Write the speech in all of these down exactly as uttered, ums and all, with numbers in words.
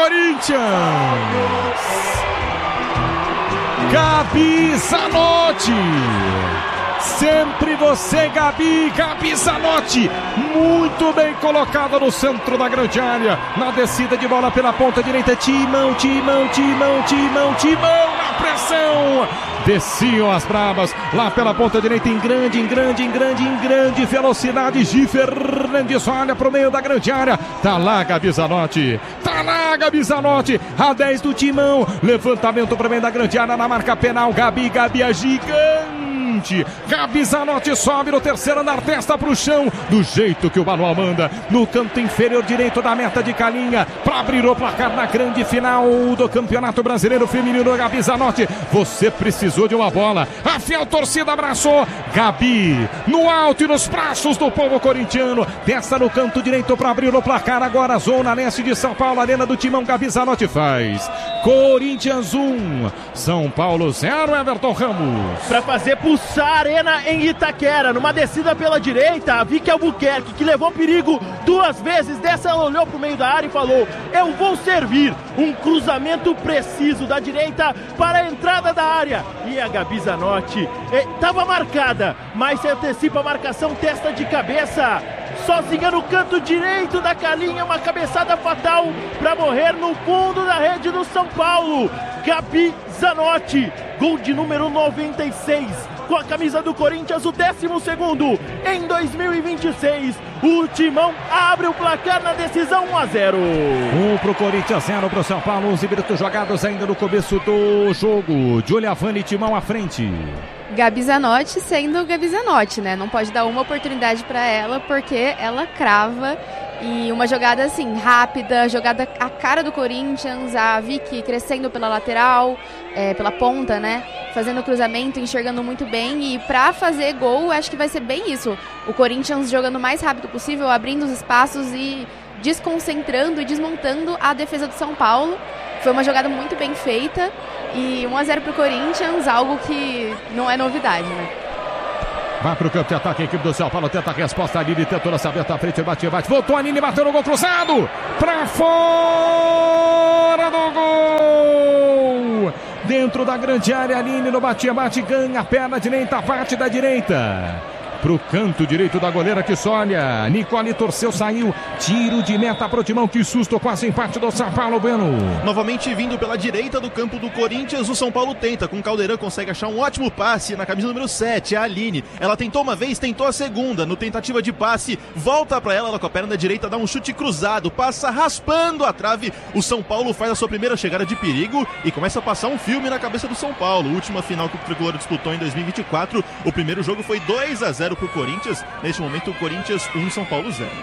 Corinthians! Gabi Zanotti! Sempre você, Gabi, Gabi Zanotti, muito bem colocada no centro da grande área, na descida de bola pela ponta direita, Timão, Timão, Timão, Timão, Timão, na pressão, desciam as bravas, lá pela ponta direita, em grande, em grande, em grande, em grande velocidade, Gi Fernandes olha pro meio da grande área, tá lá Gabi Zanotti, tá lá Gabi Zanotti, a dez do Timão, levantamento pro meio da grande área, na marca penal, Gabi, Gabi é gigante. Gabi Zanotti sobe no terceiro andar, testa pro chão, do jeito que o manual manda, no canto inferior direito da meta de Calinha, para abrir o placar na grande final do Campeonato Brasileiro Feminino. Gabi Zanotti, você precisou de uma bola, a fiel torcida abraçou, Gabi, no alto e nos braços do povo corintiano, testa no canto direito para abrir o placar, agora zona leste de São Paulo, arena do Timão, Gabi Zanotti faz, Corinthians um, São Paulo zero, Everton Ramos. Para fazer pulsar a arena em Itaquera, numa descida pela direita, a Vicky Albuquerque, que levou perigo duas vezes, dessa ela olhou pro meio da área e falou, eu vou servir, um cruzamento preciso da direita para a entrada da área, e a Gabi Zanotti estava eh, marcada, mas se antecipa a marcação, testa de cabeça, sozinha no canto direito da Calinha, uma cabeçada fatal para morrer no fundo da rede do São Paulo. Gabi Zanotti, gol de número noventa e seis, com a camisa do Corinthians, o décimo segundo em dois mil e vinte e seis. O Timão abre o placar na decisão, um a zero. Um pro Corinthians, zero pro São Paulo, onze minutos jogados ainda no começo do jogo. Giuliavani, Timão à frente. Gabi Zanotti sendo Gabi Zanotti, né? Não pode dar uma oportunidade para ela, porque ela crava. E uma jogada assim, rápida, jogada a cara do Corinthians, a Vicky crescendo pela lateral, é, pela ponta, né? Fazendo cruzamento, enxergando muito bem. E pra fazer gol, acho que vai ser bem isso. O Corinthians jogando o mais rápido possível, abrindo os espaços e desconcentrando e desmontando a defesa do São Paulo. Foi uma jogada muito bem feita. E um a zero pro Corinthians, algo que não é novidade, né? Vai pro campo de ataque, a equipe do São Paulo tenta a resposta, a Aline tentou lançamento à frente, bate, bate, voltou a Aline, bateu no gol cruzado, pra fora do gol, dentro da grande área, Aline no bate, bate, ganha a perna direita, parte da direita, pro canto direito da goleira que só olha, Nicole torceu, saiu, tiro de meta pro Timão, que susto, quase empate do São Paulo, Bueno. Novamente vindo pela direita do campo do Corinthians, o São Paulo tenta, com o Caldeirão consegue achar um ótimo passe na camisa número sete, a Aline, ela tentou uma vez, tentou a segunda, no tentativa de passe, volta pra ela, ela com a perna direita dá um chute cruzado, passa raspando a trave, o São Paulo faz a sua primeira chegada de perigo e começa a passar um filme na cabeça do São Paulo, última final que o Tricolor disputou em dois mil e vinte e quatro, o primeiro jogo foi dois a zero pro Corinthians, neste momento o Corinthians um, São Paulo zero.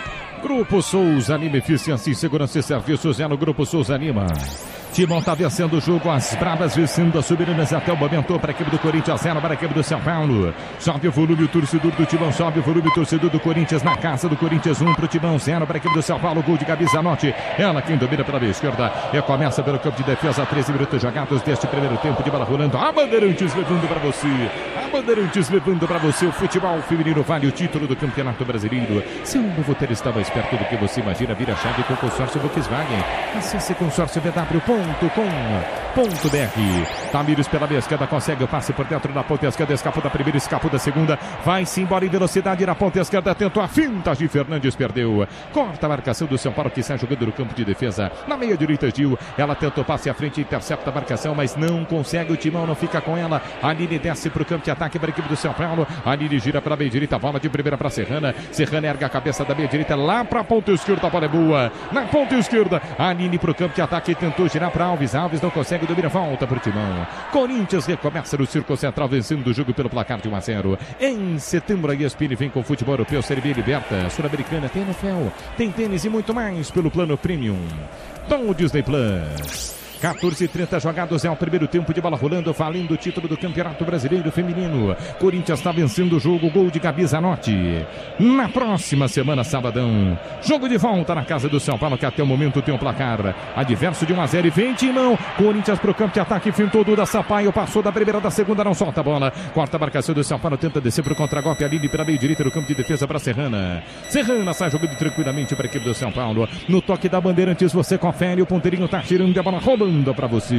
Grupo Souza Lima, eficiência em segurança e serviços é no Grupo Souza Lima. Timão está vencendo o jogo, as bravas vencendo as soberanas até o momento para a equipe do Corinthians, zero para a equipe do São Paulo. Sobe o volume, o torcedor do Timão, sobe o volume, o torcedor do Corinthians na casa do Corinthians, um para o Timão, zero para a equipe do São Paulo, gol de Gabi Zanotti, ela quem domina pela meia esquerda, e começa pelo campo de defesa, treze minutos jogados deste primeiro tempo de bola rolando, a Bandeirantes levando para você, a Bandeirantes levando para você, o futebol feminino vale o título do Campeonato Brasileiro, seu novo ter está mais perto do que você imagina, vira a chave com o consórcio Volkswagen, acesse consórcio v w ponto com ponto b r. Tamires pela meia esquerda consegue o passe por dentro da ponta esquerda, escapou da primeira, escapou da segunda, vai-se embora em velocidade na ponta esquerda, tentou a finta, Gi Fernandes perdeu, corta a marcação do São Paulo que sai jogando no campo de defesa, na meia direita Gil, ela tentou passe à frente, intercepta a marcação, mas não consegue, o Timão não fica com ela, a Aline desce para o campo de ataque para a equipe do São Paulo, a Aline gira para a meia direita, bola de primeira para Serrana, Serrana erga a cabeça da meia direita lá para a ponta esquerda, a bola é boa, na ponta esquerda, a Aline para o campo de ataque, tentou girar para Alves, Alves não consegue, domina, volta para o Timão. Corinthians recomeça no Círculo Central, vencendo o jogo pelo placar de um a zero. Em setembro, a E S P N vem com o futebol europeu, Série B liberta, Sul-Americana, tem N F L, tem tênis e muito mais pelo plano Premium do Disney Plus. quatorze e trinta jogados, é o primeiro tempo de bola rolando, valendo o título do Campeonato Brasileiro Feminino. Corinthians está vencendo o jogo, gol de Gabi Zanotti. Na próxima semana, sabadão, jogo de volta na casa do São Paulo, que até o momento tem um placar adverso de um a zero e vem Timão. Corinthians pro campo de ataque, fintou Duda Sampaio, passou da primeira, da segunda, não solta a bola. Corta a marcação do São Paulo, tenta descer pro contragolpe, ali pela meio direita do campo de defesa para Serrana. Serrana sai jogando tranquilamente para a equipe do São Paulo. No toque da Bandeirantes, você confere, o ponteirinho tá tirando a bola rolando para você.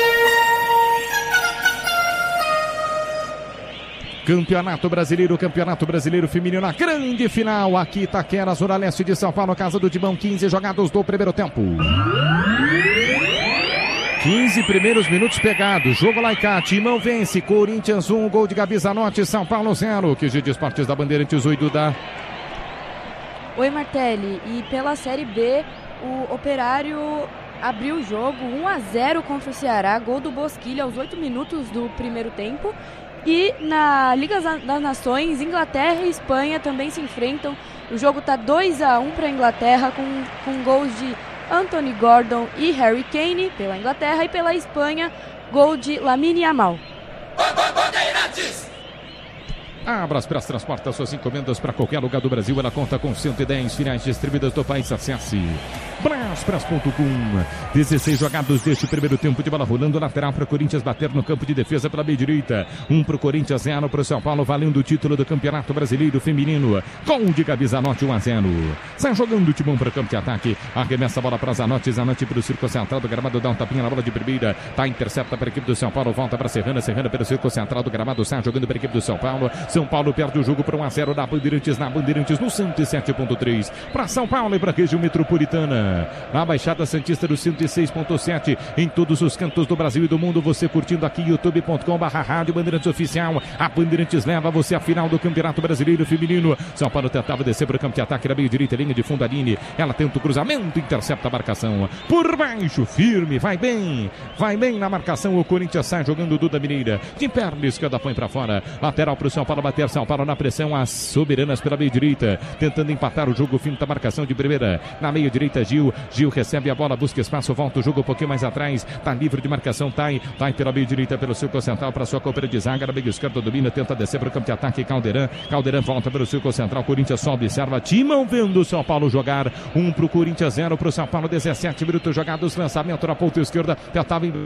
Campeonato Brasileiro, Campeonato Brasileiro Feminino na grande final. Aqui Itaquera, Zona Leste de São Paulo, casa do Timão, quinze jogados do primeiro tempo. quinze primeiros minutos pegados, jogo lá e cá, Timão vence, Corinthians um, gol de Gabi Zanotti, São Paulo zero. Que G de Esportes da Bandeirantes, oi Duda. Oi Martelli, e pela Série B, o Operário abriu o jogo um a zero contra o Ceará, gol do Bosquilha aos oito minutos do primeiro tempo. E na Liga das Nações, Inglaterra e Espanha também se enfrentam. O jogo está dois a um para a Inglaterra, com, com gols de Anthony Gordon e Harry Kane pela Inglaterra, e pela Espanha, gol de Lamine Yamal. A Braspress transporta suas encomendas para qualquer lugar do Brasil. Ela conta com cento e dez filiais distribuídas do país. Acesse braspress ponto com. dezesseis jogados deste primeiro tempo de bola rolando. Lateral para o Corinthians bater no campo de defesa pela meia direita. Um para o Corinthians, zero para o São Paulo, valendo o título do Campeonato Brasileiro Feminino. Gol de Gabi Zanotti, um a zero. Sai jogando o Timão para o campo de ataque. Arremessa a bola para Zanotti. Zanotti para o círculo central do gramado. Dá um tapinha na bola de primeira. Tá intercepta para a equipe do São Paulo. Volta para Serrana. Serrana pelo círculo central do gramado. Sai jogando para a equipe do São Paulo. São Paulo perde o jogo para um a zero na Bandeirantes, na Bandeirantes no cento e sete ponto três. Para São Paulo e para a região metropolitana. Na Baixada Santista do cento e seis ponto sete. Em todos os cantos do Brasil e do mundo, você curtindo aqui youtube ponto com barra rádio Bandeirantes Oficial. A Bandeirantes leva você à final do Campeonato Brasileiro Feminino. São Paulo tentava descer para o campo de ataque na meio direita, linha de fundo, Aline. Ela tenta o cruzamento, intercepta a marcação. Por baixo, firme, vai bem. Vai bem na marcação. O Corinthians sai jogando Duda Mineira. De perna esquerda, põe para fora. Lateral para o São Paulo bater. São Paulo na pressão. As soberanas pela meio direita. Tentando empatar o jogo. Fim da marcação de primeira. Na meio direita, Gil. Gil recebe a bola, busca espaço, volta o jogo um pouquinho mais atrás. Tá livre de marcação, Tai. Tai pela meio direita, pelo círculo central para sua companheira de zaga. Na meio esquerda, domina, tenta descer para o campo de ataque. Caldeirão. Caldeirão volta pelo círculo central. Corinthians só observa. Timão vendo o São Paulo jogar. Um pro Corinthians, zero pro São Paulo. dezessete minutos jogados. Lançamento na ponta esquerda. Tentava em...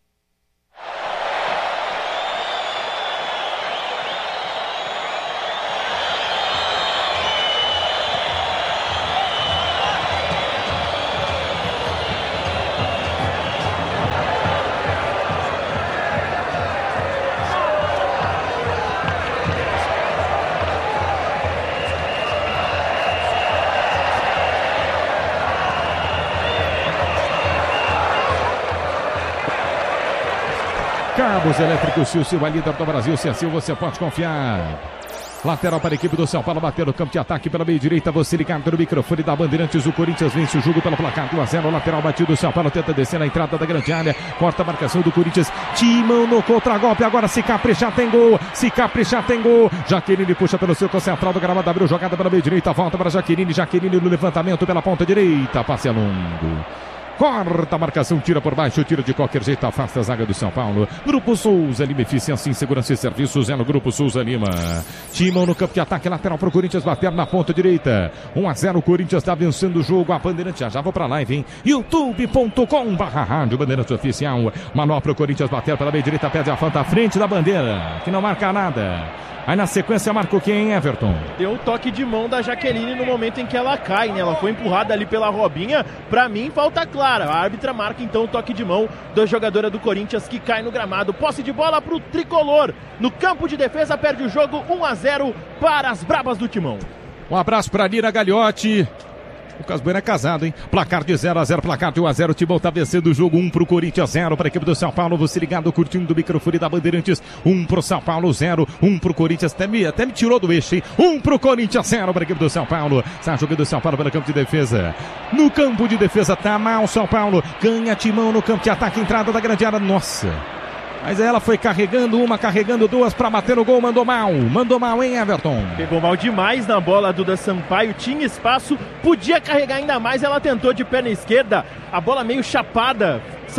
Cabos elétricos, se o seu é líder do Brasil, se assim você pode confiar. Lateral para a equipe do São Paulo, bater no campo de ataque pela meia direita, você ligado no microfone da Bandeirantes, o Corinthians vence o jogo pelo placar um a zero, lateral batido, o São Paulo tenta descer na entrada da grande área, corta a marcação do Corinthians, Timão no contragolpe, agora se caprichar tem gol, se caprichar tem gol, Jaqueline puxa pelo círculo central do gramado, abriu jogada pela meia direita, volta para Jaqueline, Jaqueline no levantamento pela ponta direita, passe a longo. Corta a marcação, tira por baixo, tira de qualquer jeito, afasta a zaga do São Paulo. Grupo Souza Lima, eficiência em segurança e serviços é no Grupo Souza Lima. Timão no campo de ataque, lateral para o Corinthians bater na ponta direita. um a zero, o Corinthians está vencendo o jogo. A Bandeirante já, já vou para a live, hein? youtube ponto com barra rádio Bandeirante Oficial. Manual para o Corinthians bater pela meia direita, pede a falta à frente da bandeira, que não marca nada. Aí na sequência marcou quem, Everton? Deu um toque de mão da Jaqueline no momento em que ela cai, né? Ela foi empurrada ali pela Robinha. Pra mim, falta clara. A árbitra marca então o toque de mão da jogadora do Corinthians que cai no gramado. Posse de bola pro tricolor. No campo de defesa, perde o jogo um a zero para as Brabas do Timão. Um abraço pra Nira Gagliotti. O Casbuena é casado, hein? Placar de zero a zero, placar de um a zero. O Timão tá vencendo o jogo. um pro Corinthians, zero para a equipe do São Paulo. Você ligado, curtindo o microfone da Bandeirantes. um pro São Paulo, zero. um pro Corinthians. Até me, até me tirou do eixo, hein? um pro Corinthians, zero para a equipe do São Paulo. Está jogando o São Paulo pelo campo de defesa. No campo de defesa tá mal São Paulo. Ganha Timão no campo de ataque. Entrada da grande área. Nossa. Mas ela foi carregando uma, carregando duas para bater o gol, mandou mal, mandou mal, hein, Everton? Pegou mal demais na bola a Duda Sampaio, tinha espaço, podia carregar ainda mais, ela tentou de perna esquerda, a bola meio chapada, sai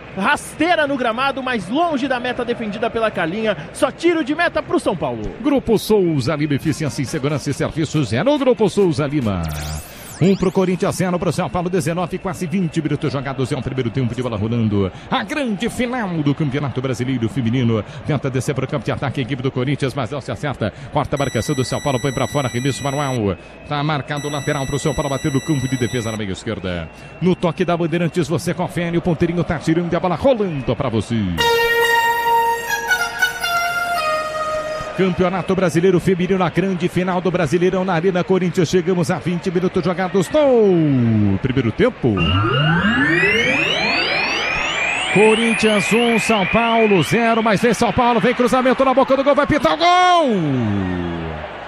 rasteira no gramado, mais longe da meta defendida pela Carlinha. Só tiro de meta pro São Paulo. Grupo Souza Lima, eficiência em segurança e serviços é no Grupo Souza Lima. Um pro Corinthians, zero pro São Paulo, dezenove, quase vinte minutos jogados. É um primeiro tempo de bola rolando. A grande final do Campeonato Brasileiro Feminino. Tenta descer pro campo de ataque a equipe do Corinthians, mas não se acerta. Corta a marcação do São Paulo, põe pra fora, arremesso manual. Tá marcado o lateral pro São Paulo bater no campo de defesa na meia esquerda. No toque da Bandeirantes, você confere, o ponteirinho tá tirando a bola rolando pra você. Campeonato Brasileiro Feminino, a grande final do Brasileirão na Arena Corinthians. Chegamos a vinte minutos jogados no primeiro tempo. Corinthians um, São Paulo zero, mas vem São Paulo, vem cruzamento na boca do gol, vai pintar o gol!